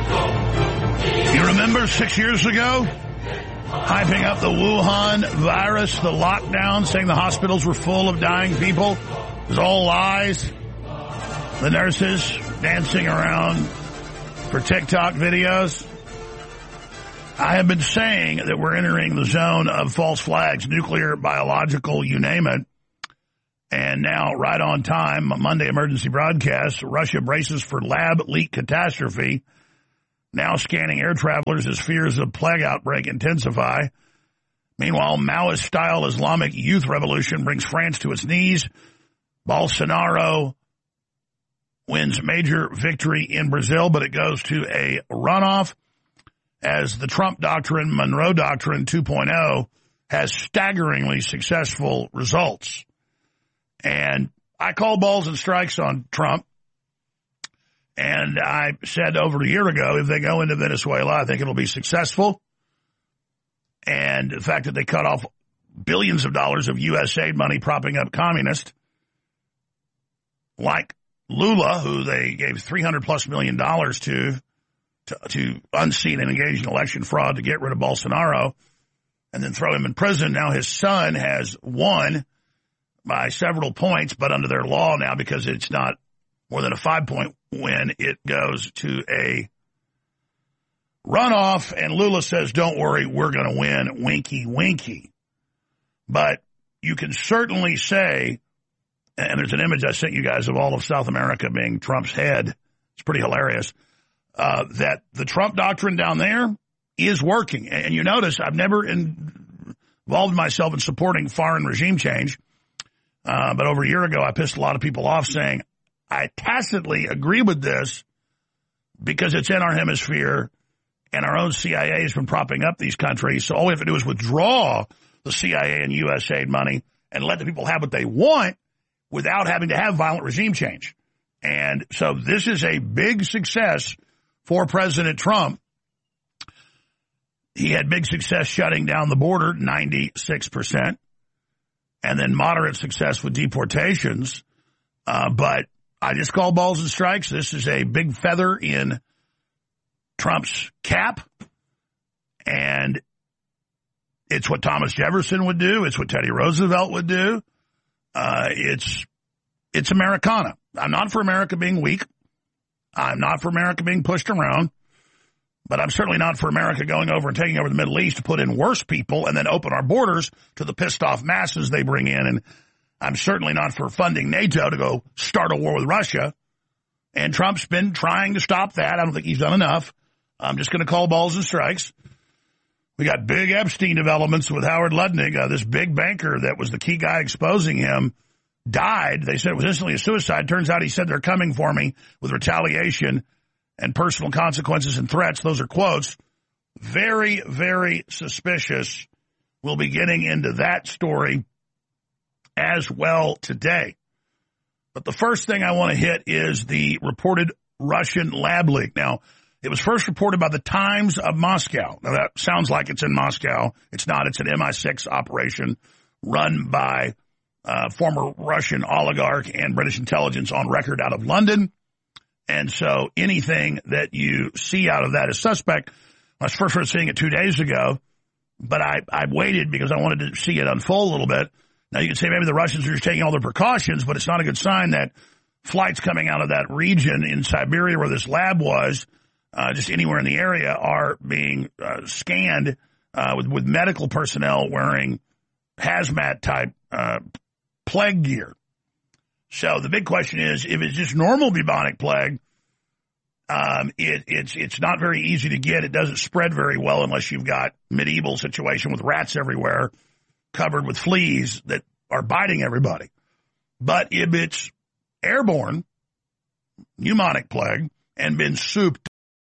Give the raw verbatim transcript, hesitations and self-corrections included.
You remember six years ago, hyping up the Wuhan virus, the lockdown, saying the hospitals were full of dying people? It was all lies. The nurses dancing around for TikTok videos. I have been saying that we're entering the zone of false flags, nuclear, biological, you name it. And now, right on time, Monday emergency broadcast, Russia braces for lab leak catastrophe. Now scanning air travelers as fears of plague outbreak intensify. Meanwhile, Maoist-style Islamic youth revolution brings France to its knees. Bolsonaro wins major victory in Brazil, but it goes to a runoff as the Trump doctrine, Monroe Doctrine two point oh, has staggeringly successful results. And I called balls and strikes on Trump. And I said over a year ago, if they go into Venezuela, I think it'll be successful. And the fact that they cut off billions of dollars of U S aid money propping up communists, like Lula, who they gave three hundred plus million dollars to, to, to unseat and engage in election fraud to get rid of Bolsonaro and then throw him in prison. Now his son has won by several points, but under their law now, because it's not more than a five-point win, it goes to a runoff, and Lula says, don't worry, we're going to win, winky, winky. But you can certainly say, and there's an image I sent you guys of all of South America being Trump's head. It's pretty hilarious, uh, that the Trump doctrine down there is working. And you notice I've never in, involved myself in supporting foreign regime change, uh, but over a year ago I pissed a lot of people off saying, I tacitly agree with this because it's in our hemisphere and our own C I A has been propping up these countries. So all we have to do is withdraw the C I A and U S aid money and let the people have what they want without having to have violent regime change. And so this is a big success for President Trump. He had big success shutting down the border, ninety-six percent, and then moderate success with deportations. Uh, but I just call balls and strikes. This is a big feather in Trump's cap, and it's what Thomas Jefferson would do. It's what Teddy Roosevelt would do. Uh, it's it's Americana. I'm not for America being weak. I'm not for America being pushed around, but I'm certainly not for America going over and taking over the Middle East to put in worse people and then open our borders to the pissed off masses they bring in. And I'm certainly not for funding NATO to go start a war with Russia. And Trump's been trying to stop that. I don't think he's done enough. I'm just going to call balls and strikes. We got big Epstein developments with Howard Lutnick. Uh, this big banker that was the key guy exposing him died. They said it was instantly a suicide. Turns out he said they're coming for me with retaliation and personal consequences and threats. Those are quotes. Very, very suspicious. We'll be getting into that story as well today. But the first thing I want to hit is the reported Russian lab leak. Now, it was first reported by the Times of Moscow. Now, that sounds like it's in Moscow. It's not. It's an M I six operation run by uh, former Russian oligarch and British intelligence on record out of London. And so anything that you see out of that is suspect. I was first heard seeing it two days ago, but I, I waited because I wanted to see it unfold a little bit. Now, you can say maybe the Russians are just taking all their precautions, but it's not a good sign that flights coming out of that region in Siberia where this lab was, uh, just anywhere in the area, are being uh, scanned uh, with, with medical personnel wearing hazmat-type uh, plague gear. So the big question is, if it's just normal bubonic plague, um, it, it's it's not very easy to get. It doesn't spread very well unless you've got medieval situation with rats everywhere, covered with fleas that are biting everybody. But if it's airborne, pneumonic plague, and been souped